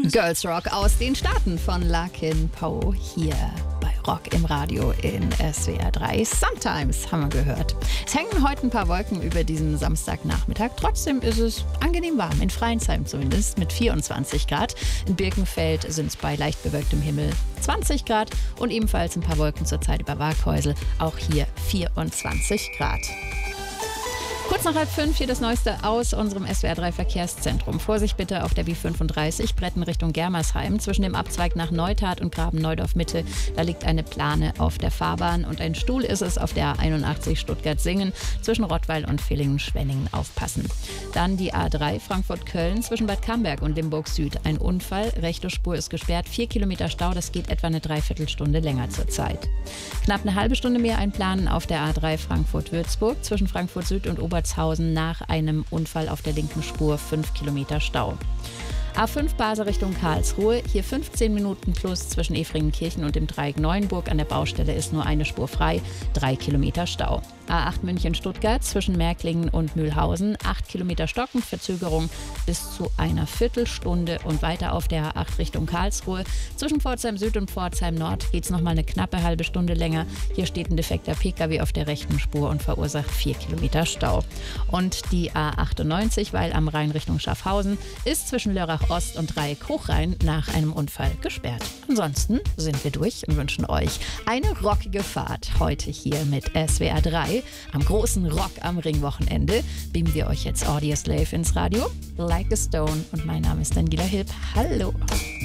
Girls Rock aus den Staaten von Larkin Poe hier bei Rock im Radio in SWR 3. Sometimes haben wir gehört. Es hängen heute ein paar Wolken über diesen Samstagnachmittag. Trotzdem ist es angenehm warm, in Freinsheim zumindest, mit 24 Grad. In Birkenfeld sind es bei leicht bewölktem Himmel 20 Grad und ebenfalls ein paar Wolken zur Zeit über Waaghäusel. Auch hier 24 Grad. Kurz nach 4:30 hier das Neueste aus unserem SWR 3 Verkehrszentrum. Vorsicht bitte auf der B35, Bretten Richtung Germersheim. Zwischen dem Abzweig nach Neustadt und Graben-Neudorf-Mitte, da liegt eine Plane auf der Fahrbahn und ein Stuhl ist es auf der A81 Stuttgart-Singen. Zwischen Rottweil und Villingen-Schwenningen aufpassen. Dann die A3 Frankfurt-Köln zwischen Bad Camberg und Limburg Süd. Ein Unfall, rechte Spur ist gesperrt, 4 Kilometer Stau, das geht etwa eine Dreiviertelstunde länger zur Zeit. Knapp eine halbe Stunde mehr einplanen auf der A3 Frankfurt-Würzburg zwischen Frankfurt Süd und Obertshausen nach einem Unfall auf der linken Spur, 5 Kilometer Stau. A5 Basel Richtung Karlsruhe, hier 15 Minuten plus zwischen Efringenkirchen und dem Dreieck Neuenburg. An der Baustelle ist nur eine Spur frei, 3 Kilometer Stau. A8 München-Stuttgart zwischen Märklingen und Mühlhausen, 8 Kilometer stockend, Verzögerung bis zu einer Viertelstunde. Und weiter auf der A8 Richtung Karlsruhe. Zwischen Pforzheim Süd und Pforzheim Nord geht es nochmal eine knappe halbe Stunde länger. Hier steht ein defekter Pkw auf der rechten Spur und verursacht 4 Kilometer Stau. Und die A98, weil am Rhein Richtung Schaffhausen, ist zwischen Lörrach Ost und Dreieck Hochrhein nach einem Unfall gesperrt. Ansonsten sind wir durch und wünschen euch eine rockige Fahrt heute hier mit SWR 3. Am großen Rock am Ring-Wochenende beamen wir euch jetzt Audioslave ins Radio, Like a Stone, und mein Name ist Daniela Hilb. Hallo!